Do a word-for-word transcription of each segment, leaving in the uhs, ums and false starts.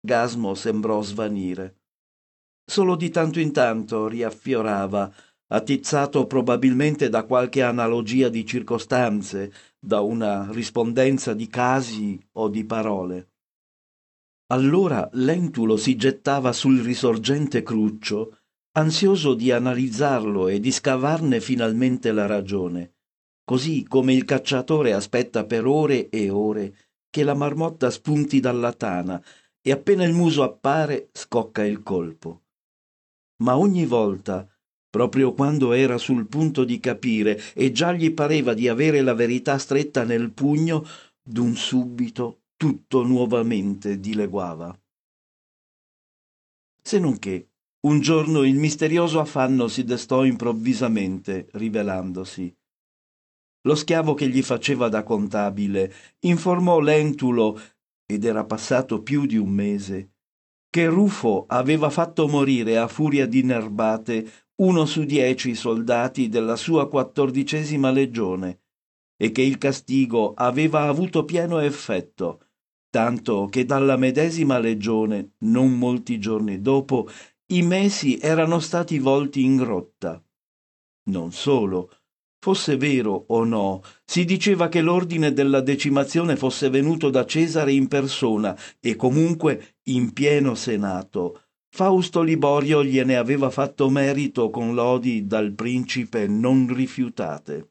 l'orgasmo sembrò svanire. Solo di tanto in tanto riaffiorava, attizzato probabilmente da qualche analogia di circostanze, da una rispondenza di casi o di parole. Allora Lentulo si gettava sul risorgente cruccio, ansioso di analizzarlo e di scavarne finalmente la ragione, così come il cacciatore aspetta per ore e ore che la marmotta spunti dalla tana e appena il muso appare scocca il colpo. Ma ogni volta, proprio quando era sul punto di capire e già gli pareva di avere la verità stretta nel pugno, d'un subito tutto nuovamente dileguava. Se non che, un giorno il misterioso affanno si destò improvvisamente, rivelandosi. Lo schiavo che gli faceva da contabile informò Lentulo, ed era passato più di un mese, che Rufo aveva fatto morire a furia di nerbate uno su dieci soldati della sua quattordicesima legione e che il castigo aveva avuto pieno effetto, tanto che dalla medesima legione, non molti giorni dopo, i mesi erano stati volti in grotta. Non solo, fosse vero o no, si diceva che l'ordine della decimazione fosse venuto da Cesare in persona e comunque in pieno senato. Fausto Liborio gliene aveva fatto merito con lodi dal principe non rifiutate.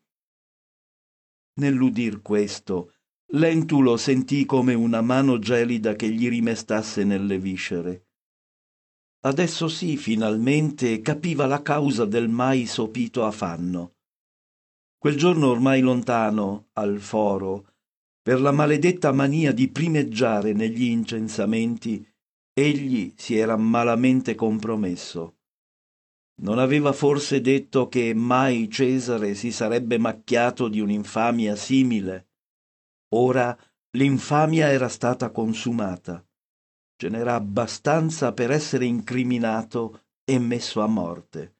Nell'udir questo, Lentulo sentì come una mano gelida che gli rimestasse nelle viscere. Adesso sì, finalmente capiva la causa del mai sopito affanno. Quel giorno ormai lontano, al foro, per la maledetta mania di primeggiare negli incensamenti, egli si era malamente compromesso. Non aveva forse detto che mai Cesare si sarebbe macchiato di un'infamia simile? Ora l'infamia era stata consumata. Ce n'era abbastanza per essere incriminato e messo a morte.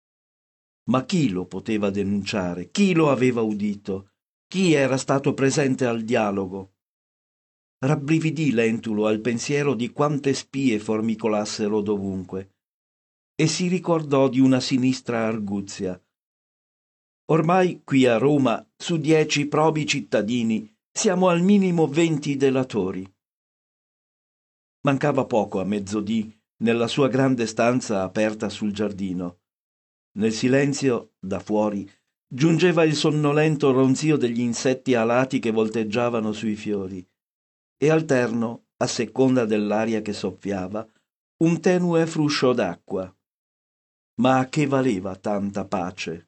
Ma chi lo poteva denunciare? Chi lo aveva udito? Chi era stato presente al dialogo? Rabbrividì Lentulo al pensiero di quante spie formicolassero dovunque e si ricordò di una sinistra arguzia. Ormai qui a Roma, su dieci probi cittadini, siamo al minimo venti delatori. Mancava poco a mezzodì nella sua grande stanza aperta sul giardino. Nel silenzio, da fuori, giungeva il sonnolento ronzio degli insetti alati che volteggiavano sui fiori, e alterno, a seconda dell'aria che soffiava, un tenue fruscio d'acqua. Ma a che valeva tanta pace?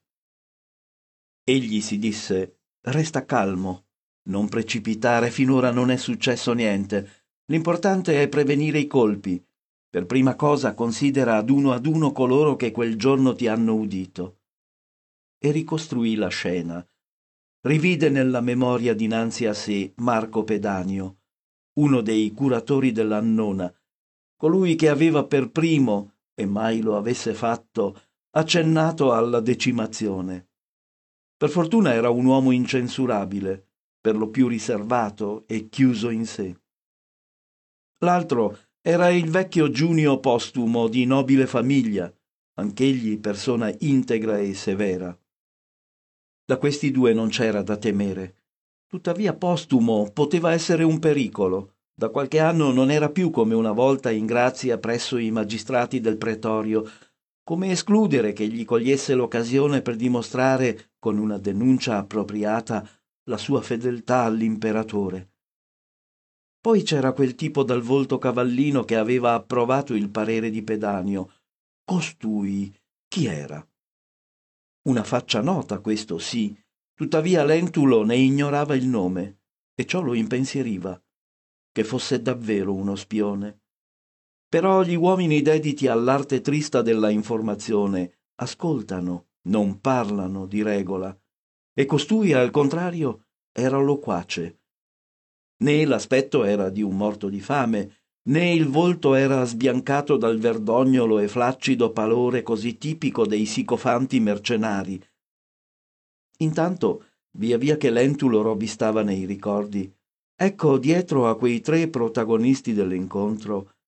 Egli si disse: resta calmo, non precipitare, finora non è successo niente. L'importante è prevenire i colpi. Per prima cosa considera ad uno ad uno coloro che quel giorno ti hanno udito. E ricostruì la scena. Rivide nella memoria dinanzi a sé Marco Pedanio, uno dei curatori dell'Annona, colui che aveva per primo, e mai lo avesse fatto, accennato alla decimazione. Per fortuna era un uomo incensurabile, per lo più riservato e chiuso in sé. L'altro era il vecchio Giunio Postumo di nobile famiglia, anch'egli persona integra e severa. Da questi due non c'era da temere. Tuttavia Postumo poteva essere un pericolo. Da qualche anno non era più come una volta in grazia presso i magistrati del pretorio. Come escludere che gli cogliesse l'occasione per dimostrare, con una denuncia appropriata, la sua fedeltà all'imperatore? Poi c'era quel tipo dal volto cavallino che aveva approvato il parere di Pedanio. Costui chi era? Una faccia nota, questo sì, tuttavia Lentulo ne ignorava il nome, e ciò lo impensieriva, che fosse davvero uno spione. Però gli uomini dediti all'arte trista della informazione ascoltano, non parlano di regola, e costui, al contrario, era loquace. Né l'aspetto era di un morto di fame, né il volto era sbiancato dal verdognolo e flaccido palore così tipico dei sicofanti mercenari. Intanto, via via che Lentulo rovistava nei ricordi, ecco dietro a quei tre protagonisti dell'incontro